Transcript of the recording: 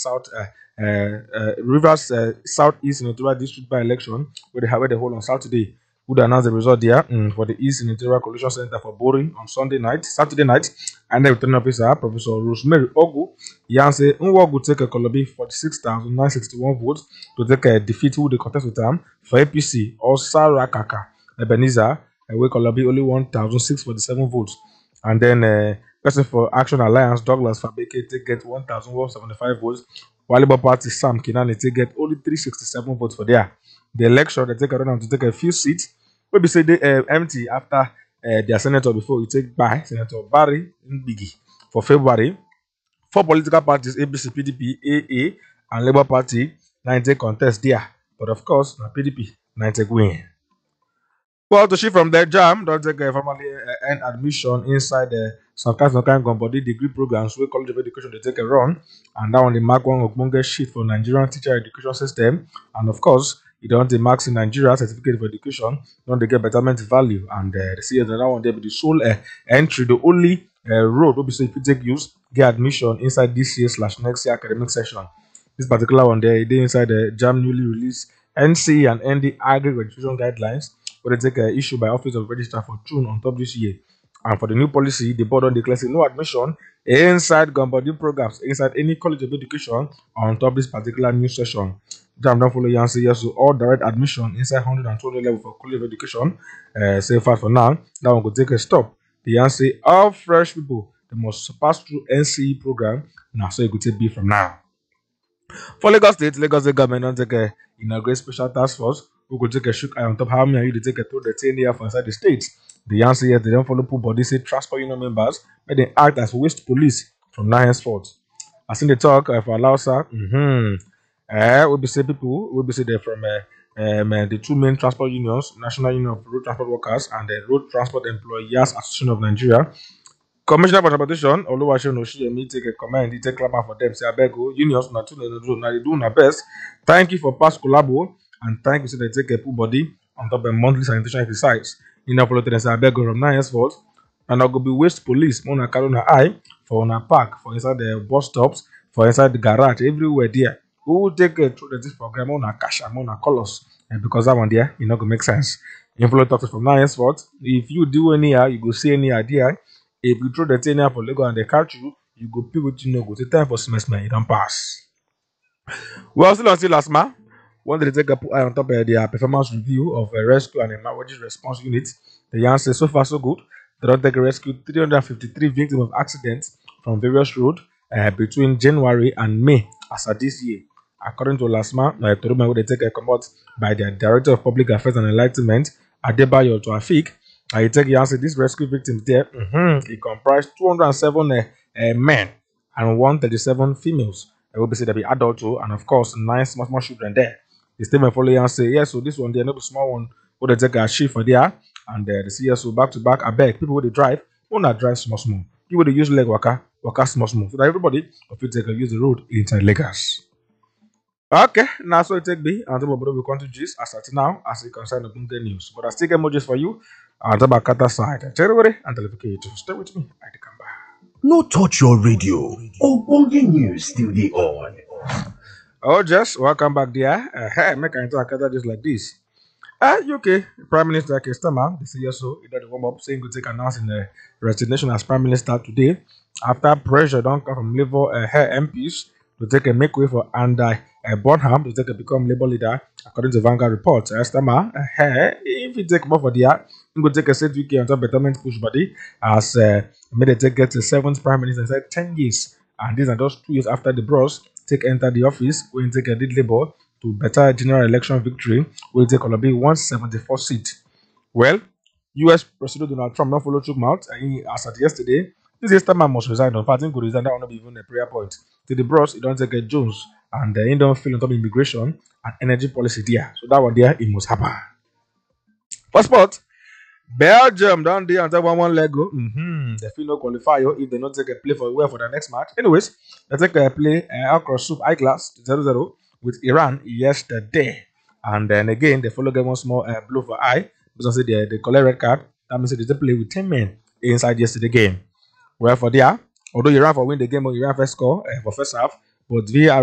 Rivers Southeast Senatorial District by election where they hold on Saturday. Would announce the result there for the East Senatorial Coalition Center for Bori on Saturday night, and the returning officer, Professor Rosemary Ogu, Yanse Nwogu take a Kolobi 46,961 votes to take a defeat who they contest with them for APC or Sarah Kaka Ebenezer, where Kolobi only 1,647 votes, and then person for Action Alliance Douglas Fabeke take get 1,175 votes, while Labour Party Sam Kinani take get only 367 votes for there. The election they take around to take a few seats. Maybe say they empty after their senator before you take by Senator Barry Biggie for February. 4 political parties, ABC, PDP, AA, and Labour Party, 90 contest there. But of course, na PDP, 90 win. Well, to shift from the jam, don't take formally end admission inside some kind of body degree programs where College of Education they take a run, and that one the mark one of sheet for Nigerian teacher education system, and of course, you don't the marks in Nigeria certificate for education, don't they get betterment value, and the see that one there be the sole entry, the only road will be so if you take use get admission inside this year/next year academic session. This particular one there, they inside the jam newly released NC and ND agri registration guidelines, where they take issue by Office of Registrar for June on top this year. And for the new policy, the board on declares no admission inside Gumbody programs inside any college of education on top this particular new session. Jam don't follow Yancy, yes, so all direct admission inside 120 level for college of education. Say far for now, that one could take a stop. The Yancy, all fresh people, they must pass through NCE program. Now, so it could take B from now. For Lagos State government don't take a inaugurate special task force who could take a shook eye on top how many they take a through the 10 year for inside the state. The answer yes, they don't follow poor body say transport union members, but they act as waste police from now henceforth. As in the talk for Lausa, we'll be say people will be say they're from the two main transport unions, National Union of Road Transport Workers and the Road Transport Employers Association of Nigeria. Commissioner for Transportation, Oluwaseun Oshiyemi take a comment, he take clap for them. Say, I beg you, unions, now they do their best. Thank you for past collabo, and thank you so they take a poor body on top of monthly sanitation exercise. You know, follow them, say, I beg you from 9 years forth, and I'll go be waste police, on carry on eye, for on a park, for inside the bus stops, for inside the garage, everywhere there. Who will take a through this program on a cash, on a colors, and because that one there, you know, go make sense. You follow talks from 9 years forth. If you do any, you go see any idea. If you throw the 10 year for Lego and they catch you, you go pay what you know, go to time for semester, you don't pass. Well, still until last month, when they take a put eye on top of their performance review of a rescue and emergency response unit, the answer so far so good. They don't take a rescue 353 victims of accidents from various roads between January and May as of this year. According to last month, they take a comment by the Director of Public Affairs and Enlightenment, Adebayo Toafik. I take the answer. These rescue victims there, it comprised 207 men and 137 females. I will be said to be adult too, and of course 9 small children there. The statement following and say, yes, so this one there, not the small one, who they take a shift for there, and the CSO back to back. I beg people who they drive, who not drive small. You would use leg waka small, so that everybody of you take use the road inside Lagos. Okay, now so it take me and the will come to gist as at now as it concerns the news. But I still get emojis for you and the back side. Cherry and television. Stay with me. I come back. No touch your radio. Ogbonge news still the on. Oh, just welcome back there. Hey, make I talk just like this. UK Prime Minister Keir Starmer, the CSO, he did the warm up saying go take announcing the resignation as Prime Minister today after pressure don't come from Labour MPs to take a make way for Andy Bonham to take a become Labour leader, according to Vanguard reports. Starmer, if he take more for the he will take a set UK on top betterment push body as made it take get the 7th Prime Minister inside 10 years, and these are just 2 years after the bros take enter the office when take a did Labour to better general election victory will take on be 174 seat. Well, US President Donald Trump not follow through mouth as at yesterday. This Starmer must resign. In fact, he could resign. That will not be even a prayer point. To the bros, he don't take a Jones and he don't feel on top of immigration and energy policy there. So that one there, it must happen. For sport, Belgium down there and 1-1 leg go. They feel no qualifier if they not take a play for the next match. Anyways, they take a play across soup eyeglass 0-0 with Iran yesterday. And then again, they follow them once more blow for eye. Because they collect red card. That means they play with 10 men inside yesterday game. Well, for there, although Iran for win the game, Iran first score for first half, but VAR